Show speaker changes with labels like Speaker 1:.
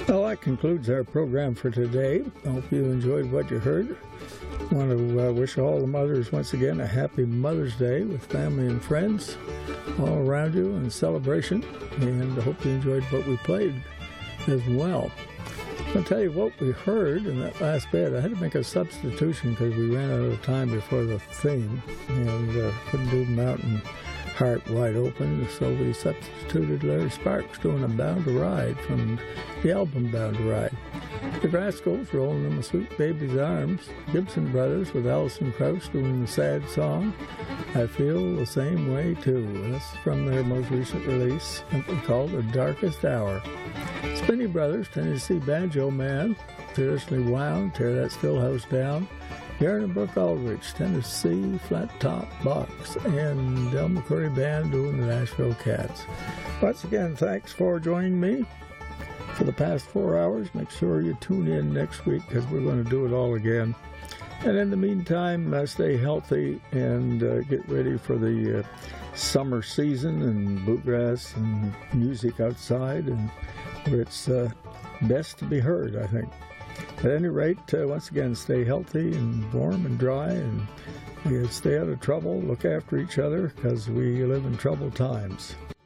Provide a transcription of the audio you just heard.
Speaker 1: Well, that concludes our program for today. I hope you enjoyed what you heard. I want to wish all the mothers once again a happy Mother's Day with family and friends all around you in celebration, and I hope you enjoyed what we played as well. I'll tell you what we heard in that last bit. I had to make a substitution because we ran out of time before the theme and couldn't do Mountain Heart Wide Open, so we substituted Larry Sparks doing a Bound to Ride from the album Bound to Ride. The Rascals rolling in the Sweet Baby's Arms. Gibson Brothers with Alison Krauss doing the sad song I Feel the Same Way Too. That's from their most recent release, simply called The Darkest Hour. Spinney Brothers, Tennessee Banjo Man, Traditionally Wound, Tear That Stillhouse Down. Garen and Brooke Aldrich, Tennessee Flat Top Box, and Del McCoury Band doing the Nashville Cats. Once again, thanks for joining me for the past 4 hours. Make sure you tune in next week because we're going to do it all again. And in the meantime, stay healthy and get ready for the summer season and bluegrass and music outside, and where it's best to be heard, I think. At any rate, once again, stay healthy and warm and dry, and stay out of trouble. Look after each other because we live in troubled times.